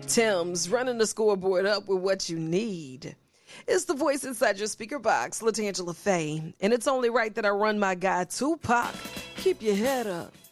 Tim's running the scoreboard up with what you need. It's the voice inside your speaker box, LaTangela Faye. And it's only right that I run my guy, Tupac. Keep your head up.